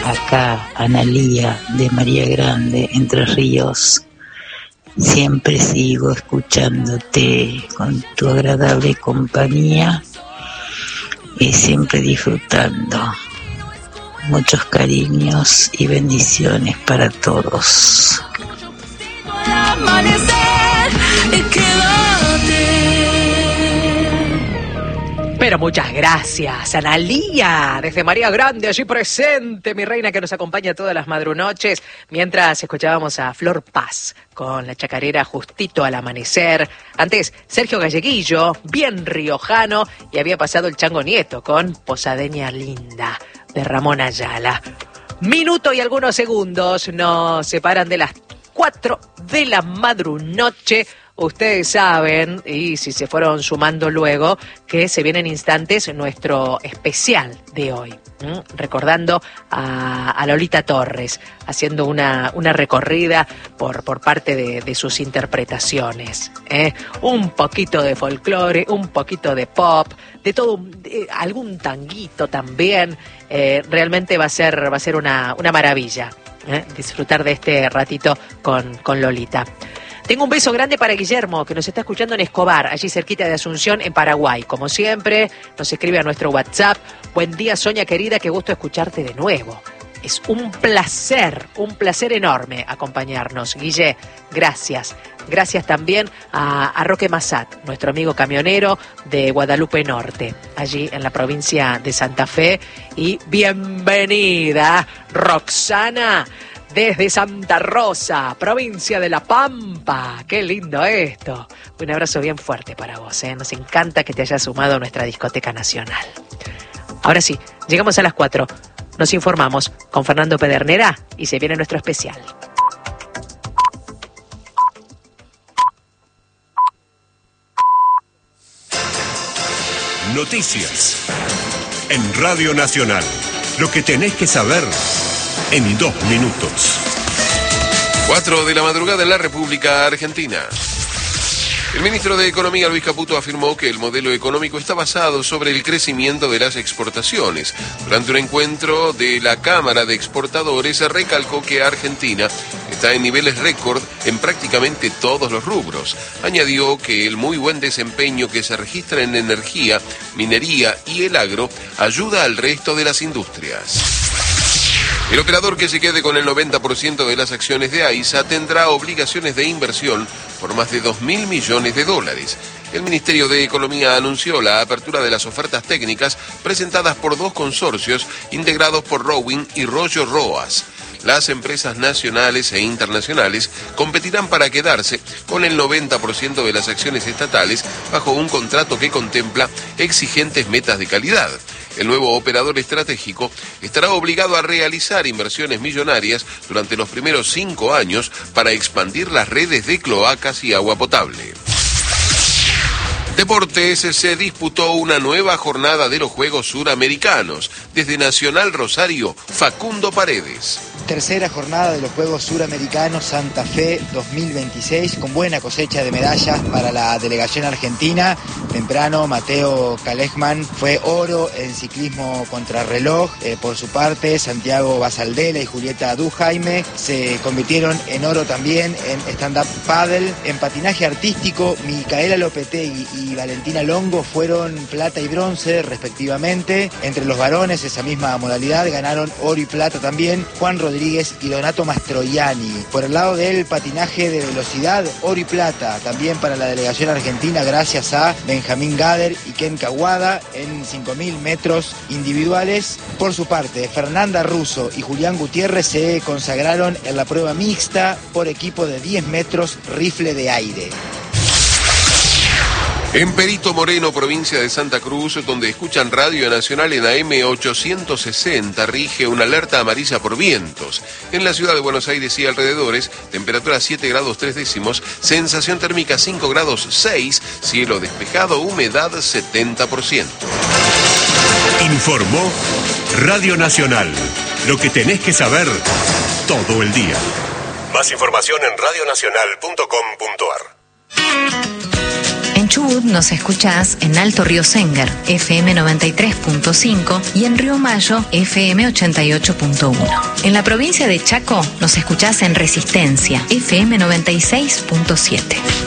acá Analía de María Grande, Entre Ríos. Siempre sigo escuchándote con tu agradable compañía y siempre disfrutando. Muchos cariños y bendiciones para todos. Pero muchas gracias, Analía, desde María Grande, allí presente, mi reina que nos acompaña todas las madrunoches, mientras escuchábamos a Flor Paz con la chacarera Justito al Amanecer. Antes, Sergio Galleguillo, bien riojano, y había pasado el Chango Nieto con Posadeña Linda, de Ramón Ayala. Minuto y algunos segundos nos separan de las 4 de la madrunoche. Ustedes saben, y si se fueron sumando luego, que se viene en instantes nuestro especial de hoy, recordando a Lolita Torres, haciendo una recorrida por parte de sus interpretaciones. Un poquito de folclore, un poquito de pop, de todo, algún tanguito también. Realmente va a ser una maravilla disfrutar de este ratito con Lolita. Tengo un beso grande para Guillermo, que nos está escuchando en Escobar, allí cerquita de Asunción, en Paraguay. Como siempre, nos escribe a nuestro WhatsApp. Buen día, Sonia querida, qué gusto escucharte de nuevo. Es un placer enorme acompañarnos. Guille, gracias. Gracias también a Roque Massat, nuestro amigo camionero de Guadalupe Norte, allí en la provincia de Santa Fe. Y bienvenida, Roxana, desde Santa Rosa, provincia de La Pampa. Qué lindo esto. Un abrazo bien fuerte para vos, ¿eh? Nos encanta que te hayas sumado a nuestra discoteca nacional. Ahora sí, llegamos a las 4. Nos informamos con Fernando Pedernera y se viene nuestro especial. Noticias en Radio Nacional. Lo que tenés que saber en 2 minutos. 4 de la madrugada en la República Argentina. El ministro de Economía, Luis Caputo, afirmó que el modelo económico está basado sobre el crecimiento de las exportaciones. Durante un encuentro de la Cámara de Exportadores, se recalcó que Argentina está en niveles récord en prácticamente todos los rubros. Añadió que el muy buen desempeño que se registra en energía, minería y el agro ayuda al resto de las industrias. El operador que se quede con el 90% de las acciones de AISA tendrá obligaciones de inversión por más de $2.000 millones. El Ministerio de Economía anunció la apertura de las ofertas técnicas presentadas por 2 consorcios integrados por Rowing y Rollo Roas. Las empresas nacionales e internacionales competirán para quedarse con el 90% de las acciones estatales bajo un contrato que contempla exigentes metas de calidad. El nuevo operador estratégico estará obligado a realizar inversiones millonarias durante los primeros 5 años para expandir las redes de cloacas y agua potable. Deportes, se disputó una nueva jornada de los Juegos Suramericanos. Desde Nacional Rosario, Facundo Paredes. Tercera jornada de los Juegos Suramericanos Santa Fe 2026, con buena cosecha de medallas para la delegación argentina. Temprano, Mateo Kalejman fue oro en ciclismo contrarreloj. Por su parte, Santiago Basaldela y Julieta Dujaime se convirtieron en oro también en stand-up paddle. En patinaje artístico, Micaela Lopetegui y Valentina Longo fueron plata y bronce respectivamente. Entre los varones, esa misma modalidad, ganaron oro y plata también Juan Rodríguez y Donato Mastroianni. Por el lado del patinaje de velocidad, oro y plata también para la delegación argentina, gracias a Benjamín Gader y Ken Kawada en 5.000 metros individuales. Por su parte, Fernanda Russo y Julián Gutiérrez se consagraron en la prueba mixta por equipo de 10 metros rifle de aire. En Perito Moreno, provincia de Santa Cruz, donde escuchan Radio Nacional en AM 860, rige una alerta amarilla por vientos. En la ciudad de Buenos Aires y alrededores, temperatura 7 grados 3 décimos, sensación térmica 5 grados 6, cielo despejado, humedad 70%. Informó Radio Nacional. Lo que tenés que saber todo el día. Más información en radionacional.com.ar. Chubut nos escuchás en Alto Río Senguer, FM 93.5 y en Río Mayo, FM 88.1. En la provincia de Chaco nos escuchás en Resistencia, FM 96.7.